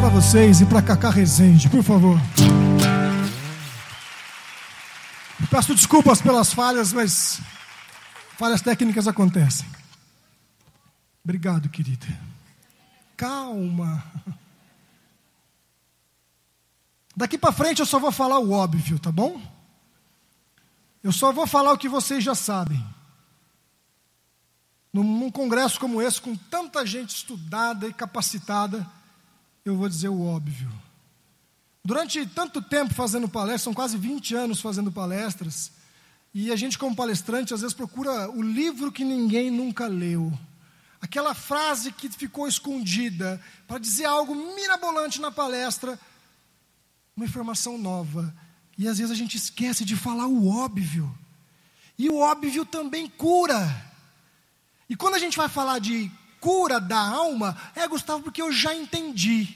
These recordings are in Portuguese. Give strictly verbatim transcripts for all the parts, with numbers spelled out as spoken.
para vocês e para Cacá Rezende, por favor. Peço desculpas pelas falhas, mas falhas técnicas acontecem. Obrigado, querida. Calma. Daqui para frente eu só vou falar o óbvio, tá bom? Eu só vou falar o que vocês já sabem. Num, num congresso como esse, com tanta gente estudada e capacitada, eu vou dizer o óbvio. Durante tanto tempo fazendo palestras, são quase vinte anos fazendo palestras, e a gente como palestrante às vezes procura o livro que ninguém nunca leu. Aquela frase que ficou escondida para dizer algo mirabolante na palestra, uma informação nova. E às vezes a gente esquece de falar o óbvio. E o óbvio também cura. E quando a gente vai falar de cura da alma, é, Gustavo, porque eu já entendi.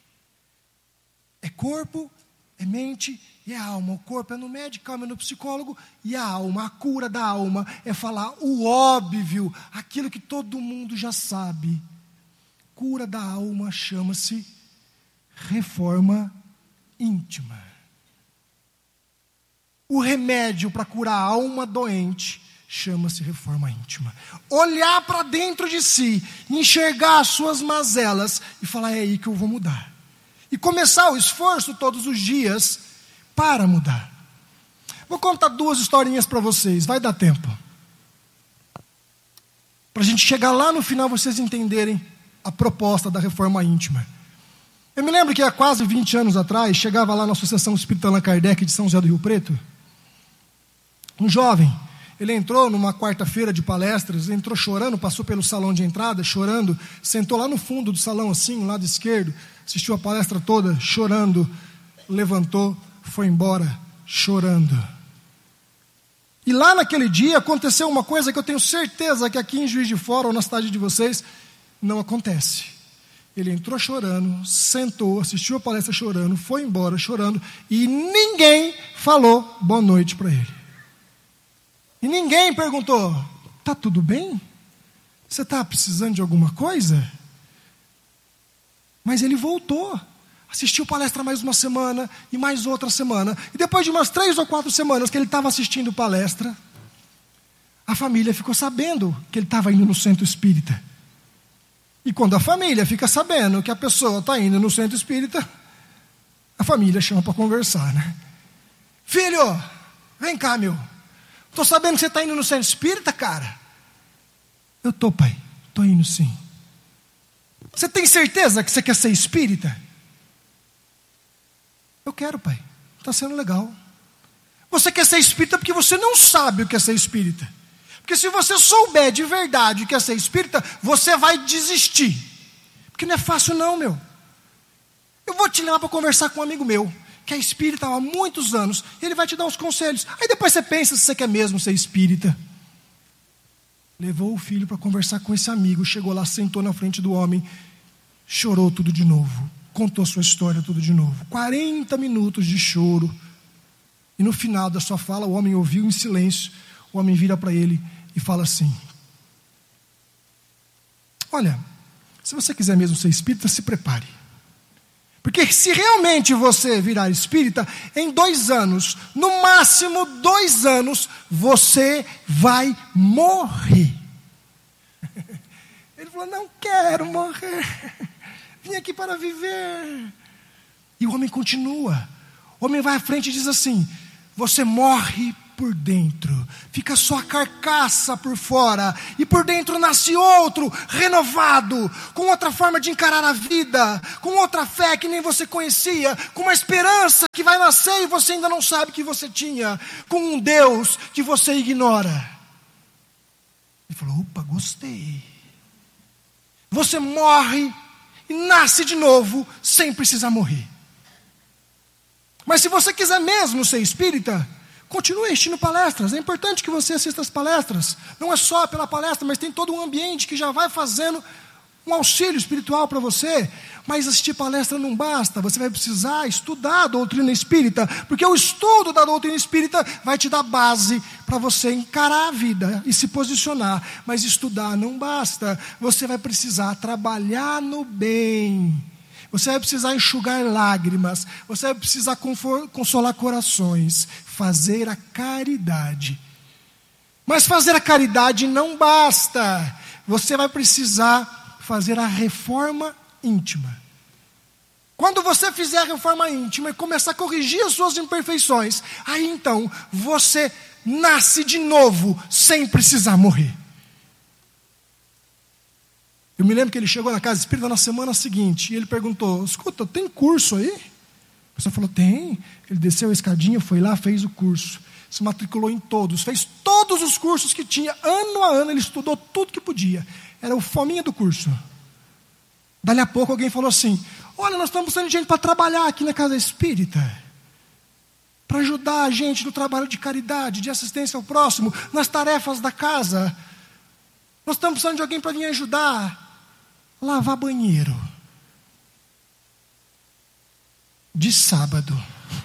É corpo, é mente e é alma. O corpo é no médico, a alma é no psicólogo. E a alma, a cura da alma, é falar o óbvio, aquilo que todo mundo já sabe. Cura da alma chama-se reforma íntima. O remédio para curar a alma doente chama-se reforma íntima. Olhar para dentro de si, enxergar as suas mazelas e falar, é aí que eu vou mudar. E começar o esforço todos os dias para mudar. Vou contar duas historinhas para vocês, vai dar tempo. Para a gente chegar lá no final, vocês entenderem a proposta da reforma íntima. Eu me lembro que há quase vinte anos atrás, chegava lá na Associação Espírita Allan Kardec de São José do Rio Preto, um jovem, ele entrou numa quarta-feira de palestras, entrou chorando, passou pelo salão de entrada, chorando, sentou lá no fundo do salão, assim, no lado esquerdo, assistiu a palestra toda, chorando, levantou, foi embora, chorando. E lá naquele dia aconteceu uma coisa que eu tenho certeza que aqui em Juiz de Fora ou na cidade de vocês não acontece. Ele entrou chorando, sentou, assistiu a palestra chorando, foi embora chorando e ninguém falou boa noite para ele. E ninguém perguntou, tá tudo bem? Você está precisando de alguma coisa? Mas ele voltou, assistiu palestra mais uma semana e mais outra semana. E depois de umas três ou quatro semanas que ele estava assistindo palestra, a família ficou sabendo que ele estava indo no centro espírita. E quando a família fica sabendo que a pessoa está indo no centro espírita, a família chama para conversar, né? Filho, vem cá, meu. Estou sabendo que você está indo no centro espírita, cara? Eu estou, pai. Estou indo sim. Você tem certeza que você quer ser espírita? Eu quero, pai. Está sendo legal. Você quer ser espírita porque você não sabe o que é ser espírita. Porque se você souber de verdade o que é ser espírita, você vai desistir. Porque não é fácil não, meu. Eu vou te levar para conversar com um amigo meu, que é espírita há muitos anos, e ele vai te dar uns conselhos. Aí depois você pensa se você quer mesmo ser espírita. Levou o filho para conversar com esse amigo, chegou lá, sentou na frente do homem, chorou tudo de novo, contou sua história tudo de novo. quarenta minutos de choro. E no final da sua fala, o homem ouviu em silêncio. O homem vira para ele e fala assim: olha, se você quiser mesmo ser espírita, se prepare. Porque se realmente você virar espírita, em dois anos, no máximo dois anos, você vai morrer. Ele falou, não quero morrer. Vim aqui para viver. E o homem continua. O homem vai à frente e diz assim: você morre por dentro, fica só a carcaça por fora, e por dentro nasce outro, renovado, com outra forma de encarar a vida, com outra fé que nem você conhecia, com uma esperança que vai nascer e você ainda não sabe que você tinha, com um Deus que você ignora. Ele falou, opa, gostei. Você morre e nasce de novo sem precisar morrer. Mas se você quiser mesmo ser espírita, continue assistindo palestras. É importante que você assista as palestras. Não é só pela palestra, mas tem todo um ambiente que já vai fazendo um auxílio espiritual para você. Mas assistir palestra não basta. Você vai precisar estudar a doutrina espírita, porque o estudo da doutrina espírita vai te dar base para você encarar a vida e se posicionar. Mas estudar não basta. Você vai precisar trabalhar no bem. você vai precisar enxugar lágrimas, você vai precisar confor- consolar corações, fazer a caridade. Mas fazer a caridade não basta, você vai precisar fazer a reforma íntima. Quando você fizer a reforma íntima e começar a corrigir as suas imperfeições, aí então você nasce de novo, sem precisar morrer. Eu me lembro que ele chegou na casa espírita na semana seguinte, e ele perguntou, escuta, tem curso aí? A pessoa falou, tem. Ele desceu a escadinha, foi lá, fez o curso. Se matriculou em todos, fez todos os cursos que tinha, ano a ano, ele estudou tudo que podia. Era o fominha do curso. Dali a pouco alguém falou assim, olha, nós estamos precisando de gente para trabalhar aqui na casa espírita. Para ajudar a gente no trabalho de caridade, de assistência ao próximo, nas tarefas da casa. Nós estamos precisando de alguém para vir ajudar a lavar banheiro. De sábado.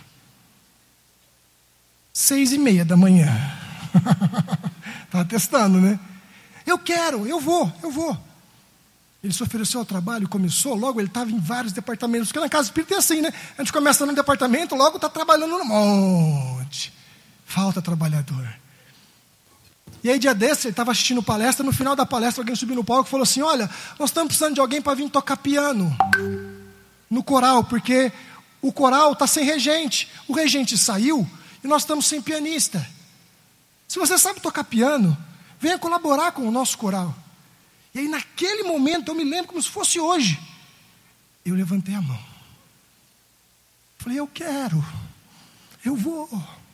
Seis e meia da manhã. Estava testando, né? Eu quero, eu vou, eu vou. Ele se ofereceu ao trabalho, começou, logo ele estava em vários departamentos, porque na casa espírita é assim, né? A gente começa num departamento, logo está trabalhando num monte. Falta trabalhador. E aí dia desse, ele estava assistindo palestra, no final da palestra alguém subiu no palco e falou assim, olha, nós estamos precisando de alguém para vir tocar piano no coral, porque o coral está sem regente. O regente saiu e nós estamos sem pianista. Se você sabe tocar piano, venha colaborar com o nosso coral. E aí naquele momento, eu me lembro como se fosse hoje, eu levantei a mão. Falei, eu quero, eu vou.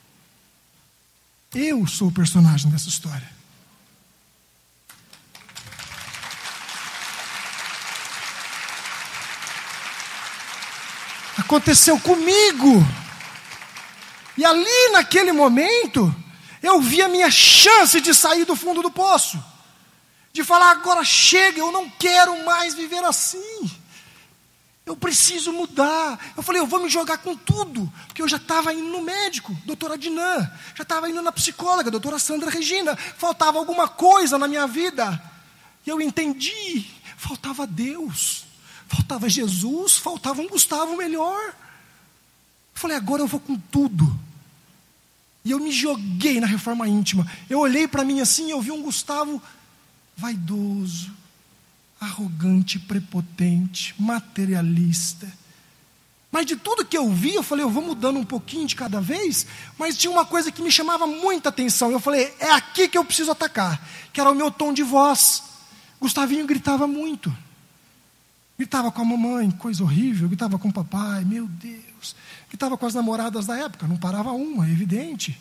Eu sou o personagem dessa história. Aconteceu comigo. E ali naquele momento, eu vi a minha chance de sair do fundo do poço. De falar, agora chega, eu não quero mais viver assim. Eu preciso mudar. Eu falei, eu vou me jogar com tudo. Porque eu já estava indo no médico, doutora Adinã. Já estava indo na psicóloga, doutora Sandra Regina. Faltava alguma coisa na minha vida. E eu entendi, faltava Deus. Faltava Jesus, faltava um Gustavo melhor. Eu falei, agora eu vou com tudo. E eu me joguei na reforma íntima. Eu olhei para mim assim, eu vi um Gustavo vaidoso, arrogante, prepotente, materialista. Mas de tudo que eu vi, eu falei, eu vou mudando um pouquinho de cada vez, mas tinha uma coisa que me chamava muita atenção. Eu falei, é aqui que eu preciso atacar, que era o meu tom de voz. Gustavinho gritava muito. Gritava com a mamãe, coisa horrível, gritava com o papai, meu Deus. Gritava com as namoradas da época, não parava uma, é evidente.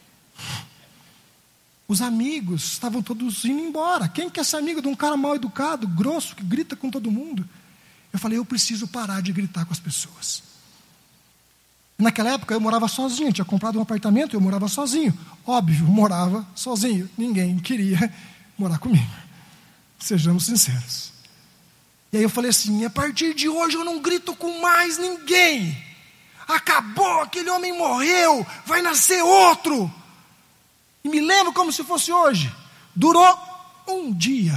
Os amigos estavam todos indo embora. Quem quer ser amigo de um cara mal educado, grosso, que grita com todo mundo? Eu falei, eu preciso parar de gritar com as pessoas. Naquela época eu morava sozinho, eu tinha comprado um apartamento e eu morava sozinho. Óbvio, morava sozinho. Ninguém queria morar comigo. Sejamos sinceros. E aí eu falei assim, a partir de hoje eu não grito com mais ninguém. Acabou, aquele homem morreu, vai nascer outro. E me lembro como se fosse hoje. Durou um dia.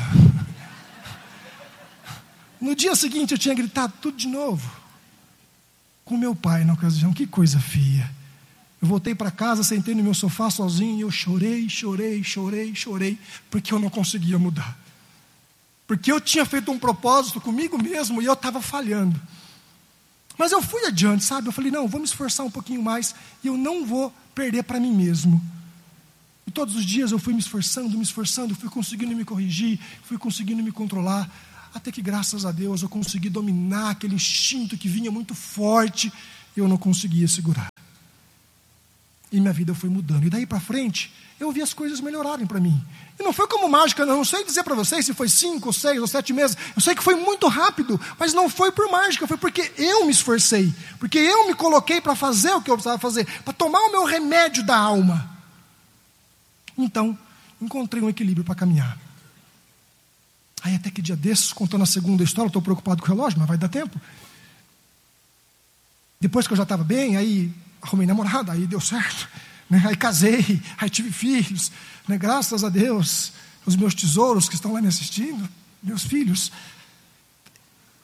No dia seguinte eu tinha gritado tudo de novo. Com meu pai na ocasião. Que coisa feia. Eu voltei para casa, sentei no meu sofá sozinho e eu chorei, chorei, chorei, chorei. Porque eu não conseguia mudar. Porque eu tinha feito um propósito comigo mesmo e eu estava falhando. Mas eu fui adiante, sabe? Eu falei, não, eu vou me esforçar um pouquinho mais e eu não vou perder para mim mesmo. E todos os dias eu fui me esforçando, me esforçando, fui conseguindo me corrigir, fui conseguindo me controlar, até que graças a Deus eu consegui dominar aquele instinto que vinha muito forte e eu não conseguia segurar. E minha vida foi mudando. E daí para frente, eu vi as coisas melhorarem para mim. E não foi como mágica, não. Não sei dizer para vocês se foi cinco, ou seis, ou sete meses. Eu sei que foi muito rápido, mas não foi por mágica. Foi porque eu me esforcei. Porque eu me coloquei para fazer o que eu precisava fazer. Para tomar o meu remédio da alma. Então, encontrei um equilíbrio para caminhar. Aí até que dia desses, contando a segunda história, estou preocupado com o relógio, mas vai dar tempo. Depois que eu já estava bem, aí arrumei namorada, aí deu certo. Né? Aí casei, aí tive filhos. Né? Graças a Deus, os meus tesouros que estão lá me assistindo, meus filhos.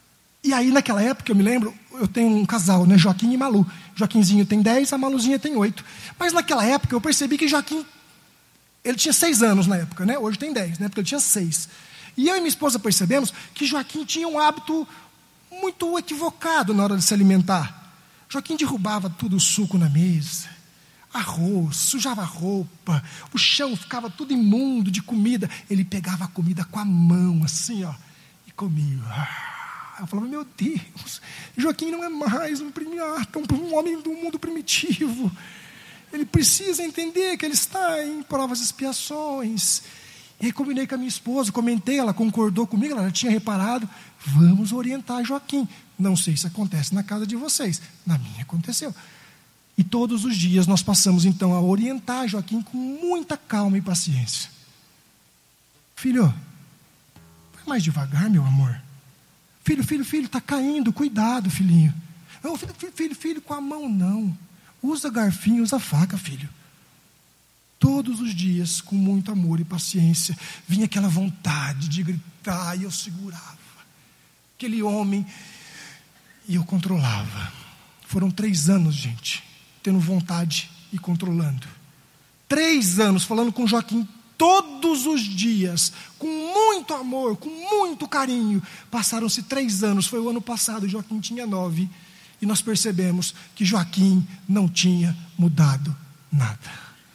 E aí, naquela época, eu me lembro, eu tenho um casal, né, Joaquim e Malu. Joaquinzinho tem dez, a Maluzinha tem oito. Mas naquela época, eu percebi que Joaquim, ele tinha seis anos na época, né? Hoje tem dez, né? Porque ele tinha seis. E eu e minha esposa percebemos que Joaquim tinha um hábito muito equivocado na hora de se alimentar. Joaquim derrubava tudo o suco na mesa, arroz, sujava a roupa, o chão ficava tudo imundo de comida. Ele pegava a comida com a mão, assim, ó, e comia. Eu falava, meu Deus, Joaquim não é mais um, um homem do mundo primitivo. Ele precisa entender que ele está em provas e expiações. E aí combinei com a minha esposa, comentei, ela concordou comigo, ela já tinha reparado, vamos orientar Joaquim. Não sei se acontece na casa de vocês, na minha aconteceu. E todos os dias nós passamos então a orientar Joaquim com muita calma e paciência. Filho, vai mais devagar, meu amor. Filho, filho, filho, está caindo, cuidado, filhinho. Não, filho, filho, filho, filho, com a mão não. Usa garfinho, usa faca, filho. Todos os dias, com muito amor e paciência, vinha aquela vontade de gritar e eu segurava. Aquele homem, e eu controlava. Foram três anos, gente, tendo vontade e controlando. Três anos falando com Joaquim todos os dias, com muito amor, com muito carinho. Passaram-se três anos, foi o ano passado, Joaquim tinha nove. E nós percebemos que Joaquim não tinha mudado nada.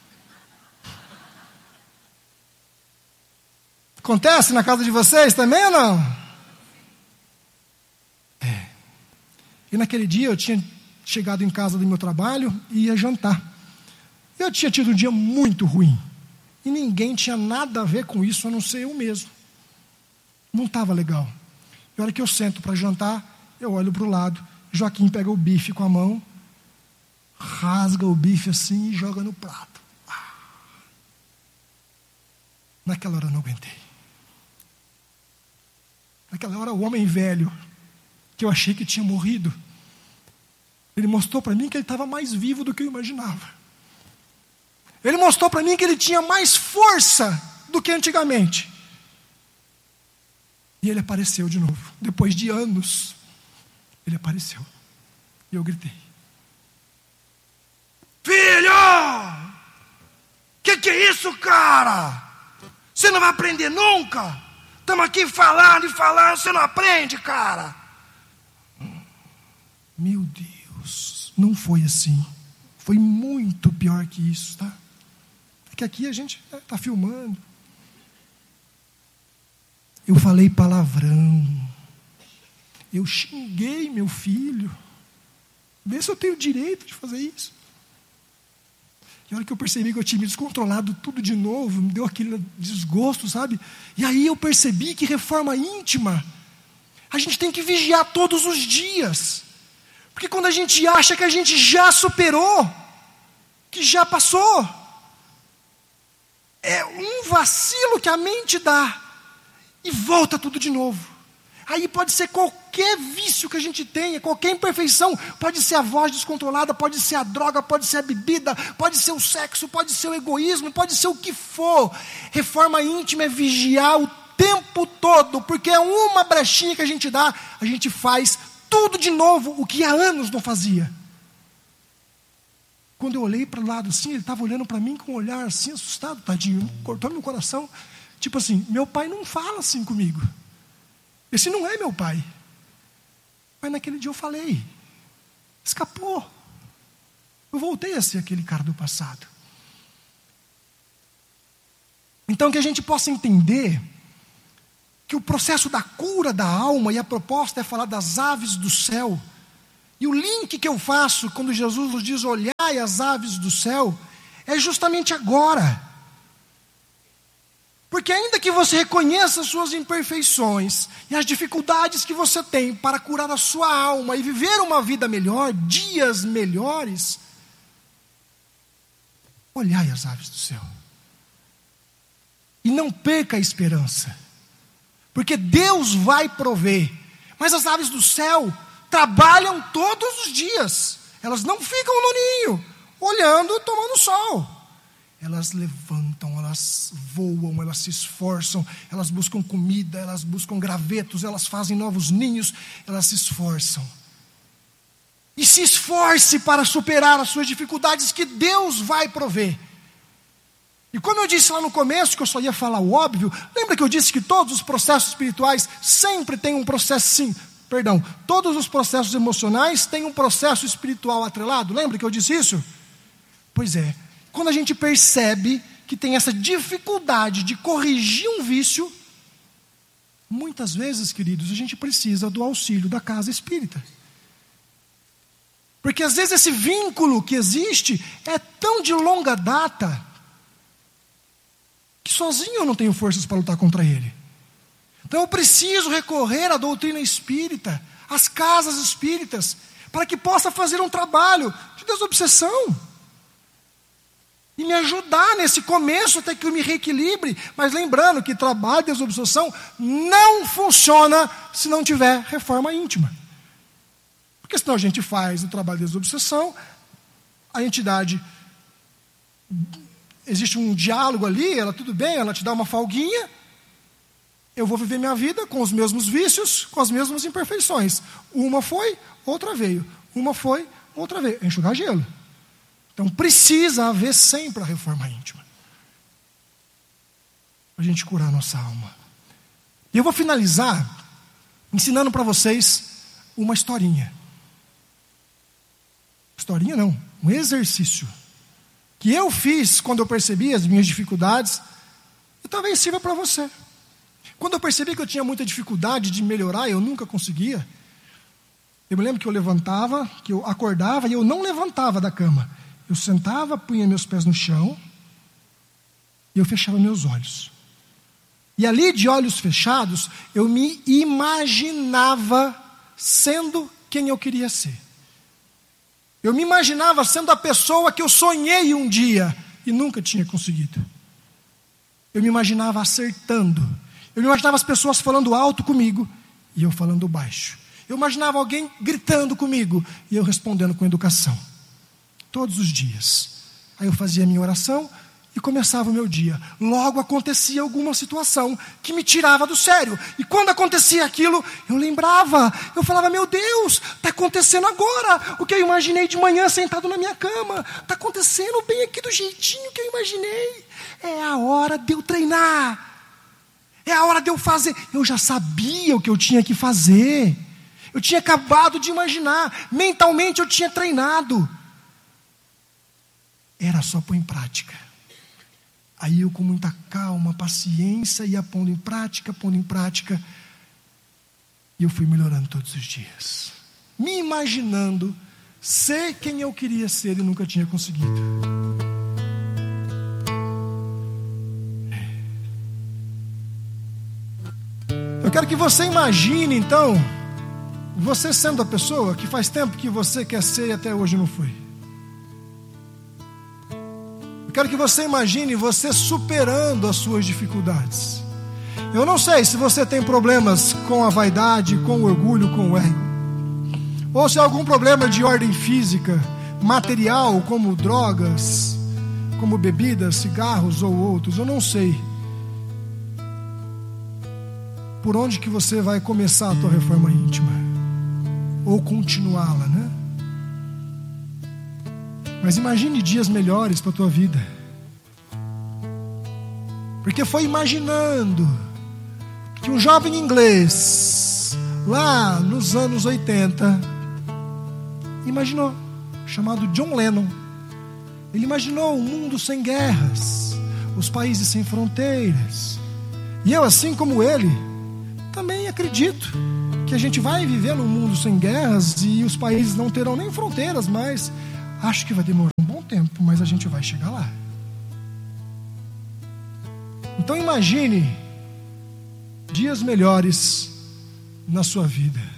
Acontece na casa de vocês também ou não? É. E naquele dia eu tinha chegado em casa do meu trabalho e ia jantar. Eu tinha tido um dia muito ruim. E ninguém tinha nada a ver com isso, a não ser eu mesmo. Não estava legal. E a hora que eu sento para jantar, eu olho para o lado. Joaquim pega o bife com a mão, rasga o bife assim e joga no prato. Ah. Naquela hora eu não aguentei. Naquela hora o homem velho, que eu achei que tinha morrido, ele mostrou para mim que ele estava mais vivo do que eu imaginava. Ele mostrou para mim que ele tinha mais força do que antigamente. E ele apareceu de novo. Depois de anos, ele apareceu. E eu gritei. Filho! Que que é isso, cara? Você não vai aprender nunca? Estamos aqui falando e falando, você não aprende, cara? Meu Deus, não foi assim. Foi muito pior que isso, tá? Que aqui a gente está filmando. Eu falei palavrão. Eu xinguei meu filho. Vê se eu tenho direito de fazer isso. E a hora que eu percebi que eu tinha me descontrolado tudo de novo, me deu aquele desgosto, sabe? E aí eu percebi que reforma íntima, a gente tem que vigiar todos os dias. Porque quando a gente acha que a gente já superou, que já passou, é um vacilo que a mente dá e volta tudo de novo. Aí pode ser qualquer vício que a gente tenha, qualquer imperfeição, pode ser a voz descontrolada, pode ser a droga, pode ser a bebida, pode ser o sexo, pode ser o egoísmo, pode ser o que for. Reforma íntima é vigiar o tempo todo, porque é uma brechinha que a gente dá, a gente faz tudo de novo, o que há anos não fazia. Quando eu olhei para o lado assim, ele estava olhando para mim com um olhar assim, assustado, tadinho, cortou meu coração. Tipo assim, meu pai não fala assim comigo. Esse não é meu pai. Mas naquele dia eu falei. Escapou. Eu voltei a ser aquele cara do passado. Então que a gente possa entender que o processo da cura da alma, e a proposta é falar das aves do céu. E o link que eu faço quando Jesus nos diz olhai as aves do céu, é justamente agora. Porque ainda que você reconheça as suas imperfeições e as dificuldades que você tem para curar a sua alma e viver uma vida melhor, dias melhores, olhai as aves do céu. E não perca a esperança. Porque Deus vai prover. Mas as aves do céu trabalham todos os dias. Elas não ficam no ninho, olhando, tomando sol. Elas levantam, elas voam, elas se esforçam, elas buscam comida, elas buscam gravetos, elas fazem novos ninhos, elas se esforçam. E se esforce para superar as suas dificuldades, que Deus vai prover. E como eu disse lá no começo, que eu só ia falar o óbvio, lembra que eu disse que todos os processos espirituais sempre têm um processo, sim, perdão, todos os processos emocionais têm um processo espiritual atrelado? Lembra que eu disse isso? Pois é, quando a gente percebe que tem essa dificuldade de corrigir um vício, muitas vezes, queridos, a gente precisa do auxílio da casa espírita. Porque às vezes esse vínculo que existe é tão de longa data, que sozinho eu não tenho forças para lutar contra ele. Então eu preciso recorrer à doutrina espírita, às casas espíritas, para que possa fazer um trabalho de desobsessão. E me ajudar nesse começo até que eu me reequilibre. Mas lembrando que trabalho de desobsessão não funciona se não tiver reforma íntima. Porque senão a gente faz o trabalho de desobsessão, a entidade, existe um diálogo ali, ela tudo bem, ela te dá uma folguinha, eu vou viver minha vida com os mesmos vícios, com as mesmas imperfeições. Uma foi, outra veio. Uma foi, outra veio. É enxugar gelo. Então precisa haver sempre a reforma íntima. Para a gente curar a nossa alma. E eu vou finalizar ensinando para vocês uma historinha. Historinha não, um exercício. Que eu fiz quando eu percebi as minhas dificuldades. E talvez sirva para você. Quando eu percebi que eu tinha muita dificuldade de melhorar, eu nunca conseguia. Eu me lembro que eu levantava, que eu acordava e eu não levantava da cama. Eu sentava, punha meus pés no chão e eu fechava meus olhos. E ali, de olhos fechados, eu me imaginava sendo quem eu queria ser. Eu me imaginava sendo a pessoa que eu sonhei um dia e nunca tinha conseguido. Eu me imaginava acertando. Eu me imaginava as pessoas falando alto comigo e eu falando baixo. Eu imaginava alguém gritando comigo e eu respondendo com educação. Todos os dias. Aí eu fazia a minha oração e começava o meu dia. Logo acontecia alguma situação que me tirava do sério. E quando acontecia aquilo, eu lembrava. Eu falava, meu Deus, está acontecendo agora. O que eu imaginei de manhã sentado na minha cama. Está acontecendo bem aqui do jeitinho que eu imaginei. É a hora de eu treinar. É a hora de eu fazer. Eu já sabia o que eu tinha que fazer. Eu tinha acabado de imaginar. Mentalmente eu tinha treinado. Era só pôr em prática. Aí eu, com muita calma, paciência, ia pondo em prática, pondo em prática. E eu fui melhorando todos os dias. Me imaginando ser quem eu queria ser e nunca tinha conseguido. Eu quero que você imagine, então, você sendo a pessoa que faz tempo que você quer ser e até hoje não foi. Eu quero que você imagine você superando as suas dificuldades. Eu não sei se você tem problemas com a vaidade, com o orgulho, com o ego. Ou se há algum problema de ordem física, material, como drogas, como bebidas, cigarros ou outros. Eu não sei por onde que você vai começar a tua reforma íntima. Ou continuá-la, né? Mas imagine dias melhores para a tua vida. Porque foi imaginando que um jovem inglês, lá nos anos oitenta, imaginou, chamado John Lennon. Ele imaginou um mundo sem guerras, os países sem fronteiras. E eu, assim como ele, também acredito que a gente vai viver num mundo sem guerras e os países não terão nem fronteiras mais. Acho que vai demorar um bom tempo, mas a gente vai chegar lá. Então imagine dias melhores na sua vida.